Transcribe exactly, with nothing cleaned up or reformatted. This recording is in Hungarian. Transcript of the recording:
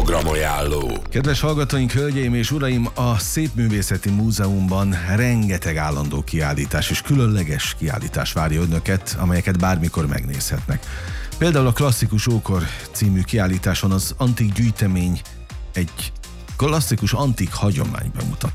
programajánló. Kedves hallgatóink, hölgyeim és uraim, a Szépművészeti Múzeumban rengeteg állandó kiállítás és különleges kiállítás várja önöket, amelyeket bármikor megnézhetnek. Például a Klasszikus Ókor című kiállításon az antik gyűjtemény egy klasszikus antik hagyomány bemutató.